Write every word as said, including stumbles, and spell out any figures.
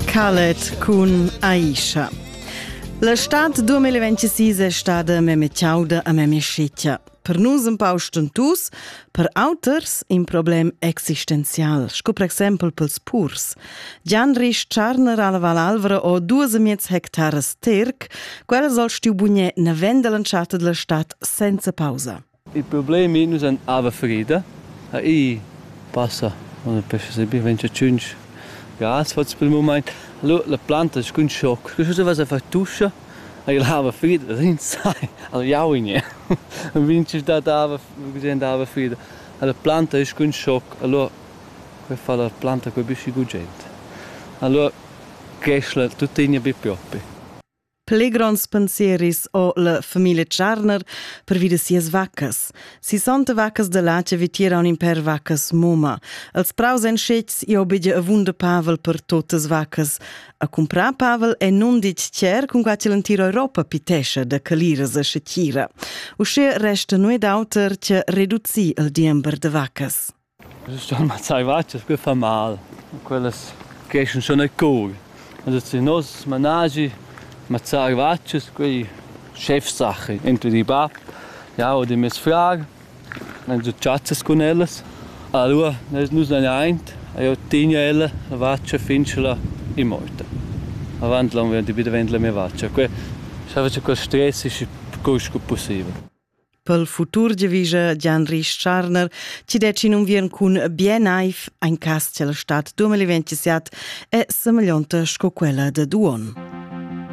Khaled cun Aisha. L'estat duemilaventisei è stata meme ciauda a meme sciccia. Per nus un pau stentus, per auters un problem existenzial, sco per exempel pels purs. Gian Risch Czarner alla Val Alvera o duemilacinquecento hectares terc, quella sol stiu bugné na venda lanciata della stat senza pausa. Il problema è che noi siamo ava frida, e passa, non penso se bi vence cinque gas faz per il momento. Allora la planta è un shock. Cosa vas a fare tuscia? E l'ava frida, non sai. Allora jau in non vinci da ava, gesehen ava frida. La planta è un shock. Allora che fa la planta con bisci gugente. Allora cresce tutto in bi pioppi. Pelegrons pensieris o la famiglia Czarner per vide sias vaccas. Si sonte vaccas de lace vitiera un imper vaccas moma. Els praus en schets i obidja a vunda pavel per totes vaccas. A comprar pavel e non dit cer con quace l'antiro Europa pitescha de caliras a scetira. Usce resta noi d'auter che reduzi il diember de vaccas. Sono mazzai vaccas che fa mal. Quelles crescen schon a cor. Also se nos managi mazzar vaccias, quei chefsache, entweder die Bab, ja, oder mes frag, dann so chatzas con ellas. Allora, nes nus an eint, e io tigna ella la vaccia fincela in morta. Avant lang werden die wieder wendla mehr vaccia. Que schava che quel stress ist cosco possibile. Pel futur giavisa Gian Risch Czarner ci deci non vien cun bien naif ein cas che la stat duemilaventisei e semeglionta sco quella de Duon.